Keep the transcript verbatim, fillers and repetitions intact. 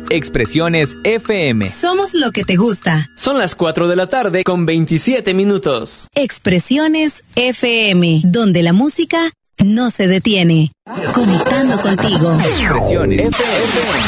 Expresiones F M. Somos lo que te gusta. Son las cuatro de la tarde con veintisiete minutos. Expresiones F M, donde la música no se detiene. Conectando contigo. Expresiones F M.